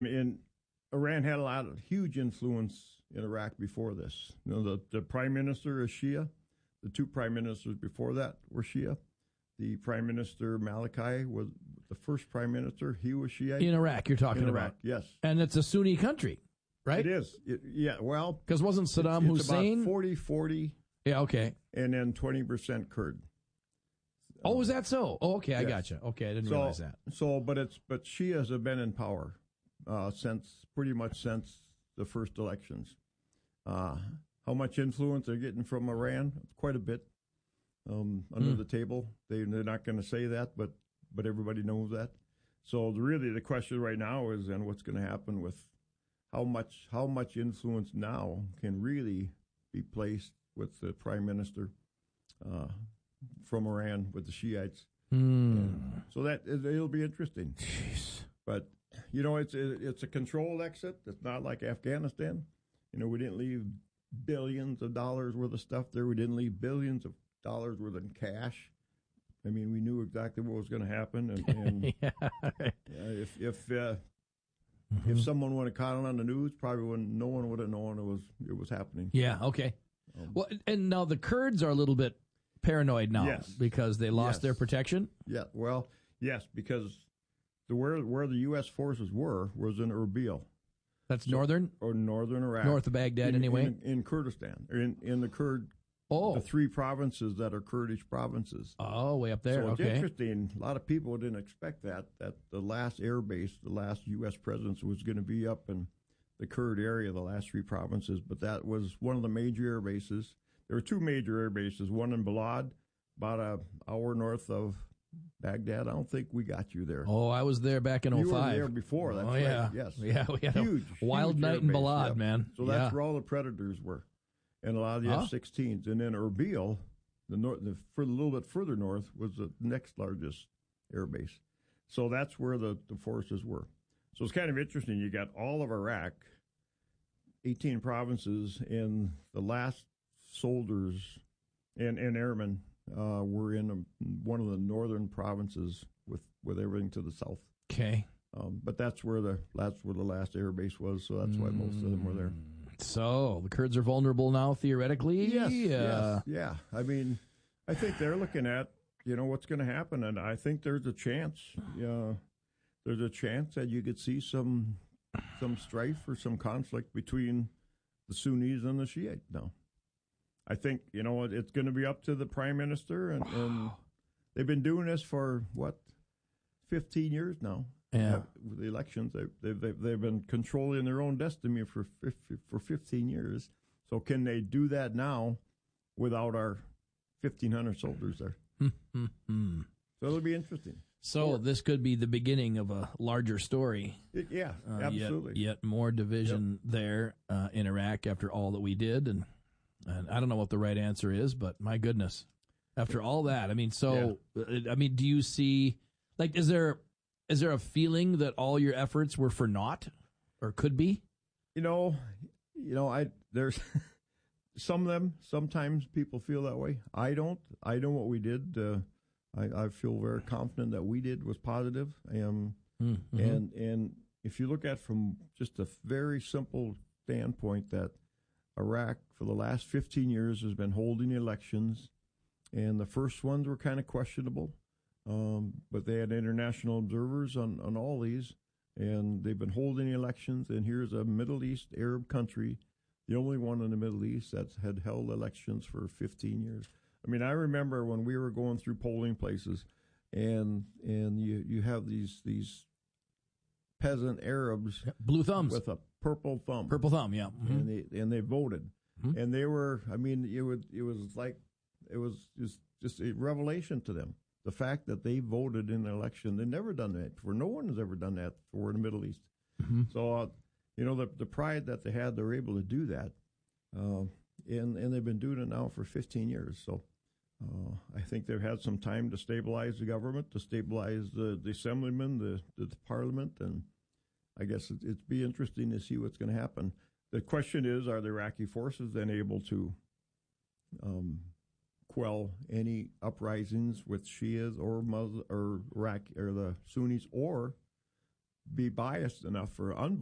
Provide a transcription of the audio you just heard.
And Iran had a lot of huge influence in Iraq before this. The prime minister is Shia. The two prime ministers before that were Shia. The prime minister Maliki was the first prime minister. He was Shiite. In Iraq, you're talking in about. Iraq, yes. And it's a Sunni country, right? It is. Well. Because wasn't Saddam Hussein? About 40-40. Yeah, okay. And then 20% Kurd. Oh, is that so? Oh, okay, I yes. gotcha. Okay, I didn't realize that. But Shias have been in power pretty much since the first elections. How much influence they're getting from Iran? Quite a bit. Under the table. They're not going to say that, but everybody knows that. So really the question right now is then what's going to happen with how much influence now can really be placed with the prime minister from Iran with the Shiites. So that it'll be interesting. Jeez. But it's a controlled exit. It's not like Afghanistan. We didn't leave billions of dollars worth of stuff there. We didn't leave billions of dollars worth in cash. I mean, we knew exactly what was going to happen, and if someone would have caught it on the news, no one would have known it was happening. Yeah. Okay. Well, and now the Kurds are a little bit paranoid now because they lost their protection. Yeah. Well, yes, because where the U.S. forces was in Erbil. That's northern Iraq, north of Baghdad, anyway. In Kurdistan, in the Kurd. Oh, the three provinces that are Kurdish provinces. Oh, way up there. So it's okay. Interesting. A lot of people didn't expect that the last air base, the last U.S. presence was going to be up in the Kurd area, the last three provinces. But that was one of the major air bases. There were two major air bases, one in Balad, about an hour north of Baghdad. I don't think we got you there. Oh, I was there back in 05. You were there before. That's right. Yeah. Yes. Yeah, we had huge wild night in Balad, man. So that's where all the Predators were. And a lot of the F-16s. And then Erbil, for a little bit further north, was the next largest air base. So that's where the forces were. So it's kind of interesting. You got all of Iraq, 18 provinces, and the last soldiers and airmen were in one of the northern provinces with everything to the south. Okay. But that's where the last air base was, so that's why most of them were there. So the Kurds are vulnerable now, theoretically. Yes, yeah. I mean, I think they're looking at what's going to happen, and I think there's a chance. There's a chance that you could see some strife or some conflict between the Sunnis and the Shiites now. I think it's going to be up to the prime minister, and they've been doing this for 15 years now. Yeah, with the elections, they've been controlling their own destiny for 15 years. So can they do that now without our 1,500 soldiers there? So it'll be interesting. So this could be the beginning of a larger story. Yeah, absolutely. Yet more division there in Iraq after all that we did, and I don't know what the right answer is, but my goodness, after all that, I mean, do you see is there a feeling that all your efforts were for naught, or could be? There's some of them. Sometimes people feel that way. I don't. I know what we did. I feel very confident that we did was positive. And if you look at from just a very simple standpoint, that Iraq for the last 15 years has been holding elections, and the first ones were kind of questionable. But they had international observers on all these, and they've been holding elections. And here's a Middle East Arab country, the only one in the Middle East that's had held elections for 15 years. I mean, I remember when we were going through polling places, and you have these peasant Arabs, blue thumbs with a purple thumb, yeah, and they voted, and they were. I mean, it was just a revelation to them. The fact that they voted in an election, they've never done that before. No one has ever done that before in the Middle East. So, the pride that they had, they're able to do that. And they've been doing it now for 15 years. So I think they've had some time to stabilize the government, to stabilize the assemblymen, the parliament. And I guess it'd be interesting to see what's going to happen. The question is, are the Iraqi forces then able to quell any uprisings with Shias or Muslims or Iraq or the Sunnis, or be biased enough for